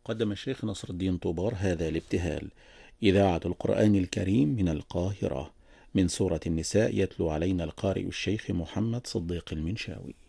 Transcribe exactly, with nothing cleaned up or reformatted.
قدم الشيخ نصر الدين طوبار هذا الابتهال. إذاعة القرآن الكريم من القاهرة، من سورة النساء، يتلو علينا القارئ الشيخ محمد صديق المنشاوي.